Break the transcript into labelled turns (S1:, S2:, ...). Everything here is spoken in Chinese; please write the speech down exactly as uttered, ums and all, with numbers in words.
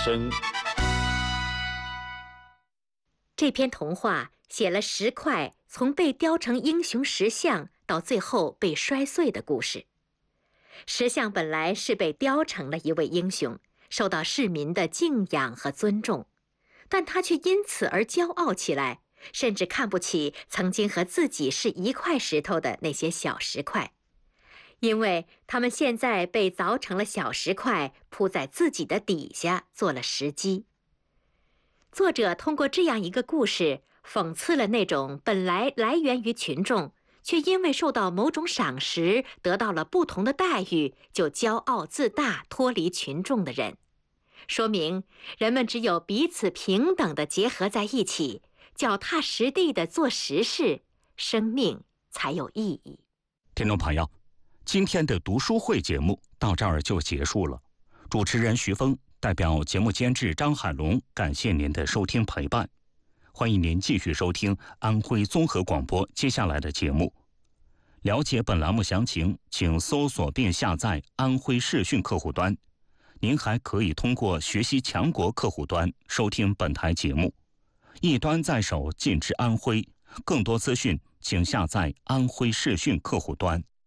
S1: 生。
S2: 这篇童话写了石块从被雕成英雄石像到最后被摔碎的故事。石像本来是被雕成了一位英雄，受到市民的敬仰和尊重，但他却因此而骄傲起来，甚至看不起曾经和自己是一块石头的那些小石块，因为他们现在被凿成了小石块，铺在自己的底下做了石基。作者通过这样一个故事，讽刺了那种本来来源于群众，却因为受到某种赏识，得到了不同的待遇，就骄傲自大，脱离群众的人。说明人们只有彼此平等地结合在一起，脚踏实地地做实事，生命才有意义。
S3: 听众朋友，今天的读书会节目到这儿就结束了。主持人徐峰代表节目监制张海龙，感谢您的收听陪伴。欢迎您继续收听安徽综合广播接下来的节目。了解本栏目详情，请搜索并下载安徽视讯客户端。您还可以通过学习强国客户端收听本台节目。一端在手，尽知安徽。更多资讯，请下载安徽视讯客户端。